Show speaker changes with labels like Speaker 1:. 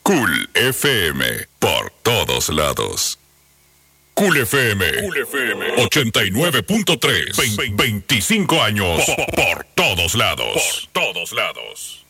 Speaker 1: Cool FM, por todos lados. Cool FM, 89.3, 25 años, por todos lados.